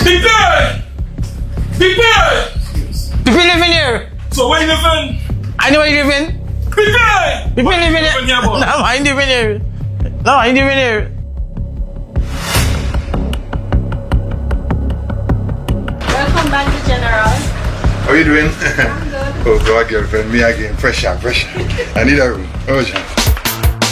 Big boy! Big boy! People living here. So where you living? I know where you living. Big boy! People living here. No, I ain't living here. No, I ain't living here. Welcome back to General. How are you doing? I'm good. Oh, God, girlfriend, me again, fresh. I need a room, urgent.